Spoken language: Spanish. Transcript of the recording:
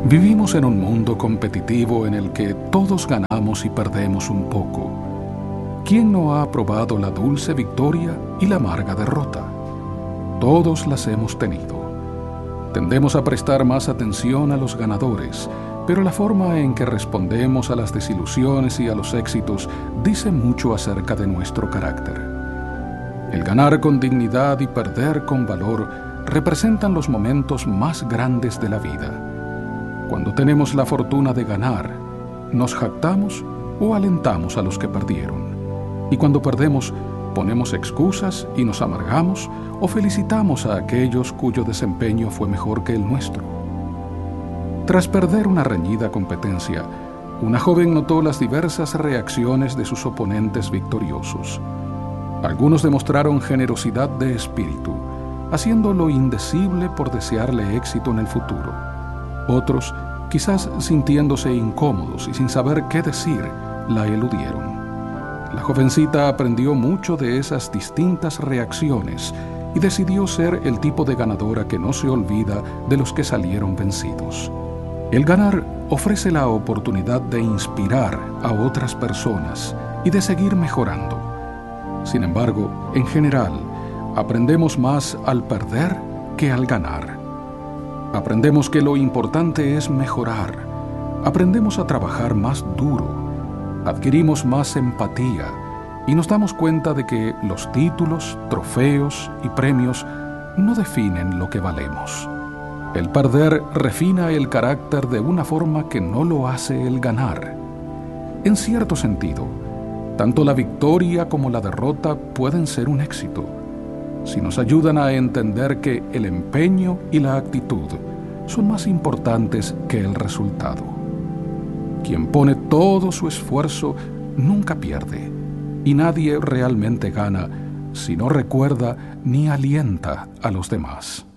Vivimos en un mundo competitivo en el que todos ganamos y perdemos un poco. ¿Quién no ha probado la dulce victoria y la amarga derrota? Todos las hemos tenido. Tendemos a prestar más atención a los ganadores, pero la forma en que respondemos a las desilusiones y a los éxitos dice mucho acerca de nuestro carácter. El ganar con dignidad y perder con valor representan los momentos más grandes de la vida. Cuando tenemos la fortuna de ganar, nos jactamos o alentamos a los que perdieron. Y cuando perdemos, ponemos excusas y nos amargamos o felicitamos a aquellos cuyo desempeño fue mejor que el nuestro. Tras perder una reñida competencia, una joven notó las diversas reacciones de sus oponentes victoriosos. Algunos demostraron generosidad de espíritu, haciendo lo indecible por desearle éxito en el futuro. Otros, quizás sintiéndose incómodos y sin saber qué decir, la eludieron. La jovencita aprendió mucho de esas distintas reacciones y decidió ser el tipo de ganadora que no se olvida de los que salieron vencidos. El ganar ofrece la oportunidad de inspirar a otras personas y de seguir mejorando. Sin embargo, en general, aprendemos más al perder que al ganar. Aprendemos que lo importante es mejorar. Aprendemos a trabajar más duro. Adquirimos más empatía y nos damos cuenta de que los títulos, trofeos y premios no definen lo que valemos. El perder refina el carácter de una forma que no lo hace el ganar. En cierto sentido, tanto la victoria como la derrota pueden ser un éxito, si nos ayudan a entender que el empeño y la actitud son más importantes que el resultado. Quien pone todo su esfuerzo nunca pierde, y nadie realmente gana si no recuerda ni alienta a los demás.